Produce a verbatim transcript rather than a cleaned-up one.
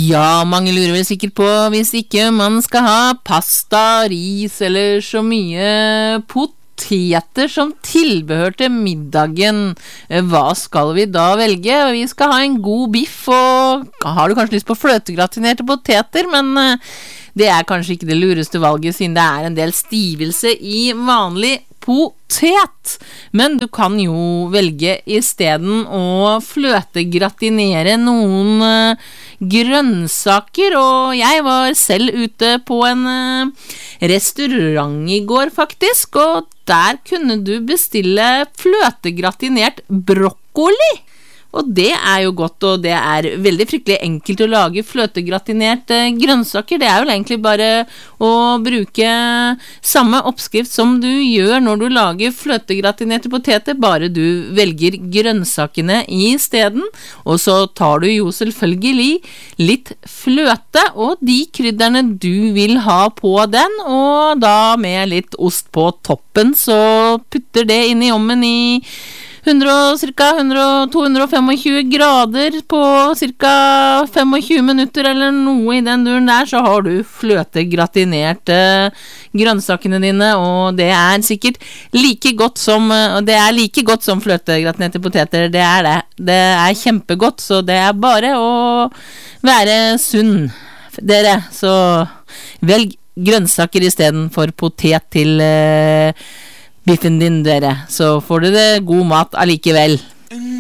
Ja, mange lurer vel sikkert på hvis ikke man skal ha pasta, ris eller så mye poteter som tilbehør til middagen. Hva skal vi da velge? Vi skal ha en god biff, og har du kanskje lyst på fløtegratinerte poteter, men det er kanskje ikke det lureste valget siden det er en del stivelse i vanlig potet. Men du kan jo velge i stedet å fløtegratinere noen uh, grønnsaker, og jeg var selv ute på en uh, restaurant i går faktisk, og der kunne du bestille fløtegratinert brokkoli. Og det er jo godt, og det er veldig fryktelig enkelt å lage fløtegratinerte grønnsaker. Det er jo egentlig bare å bruke samme oppskrift som du gjør når du lager fløtegratinerte poteter, bare du velger grønnsakene i stedet. Og så tar du jo selvfølgelig litt fløte og de krydderne du vil ha på den, og da med litt ost på toppen, så putter det inn i ovnen i hundre, cirka hundre, to hundre tjuefem grader på cirka tjuefem minutter eller noe i den duren der, så har du fløtegratinerte grønnsakene dine, og det er sikkert like godt som, det er like godt som fløtegratinerte poteter, det er det. Det er kjempegodt, så det er bare å være sunn, dere. Så velg grønnsaker i stedet for potet til uh, biffen din, dere, så får du det god mat allikevel.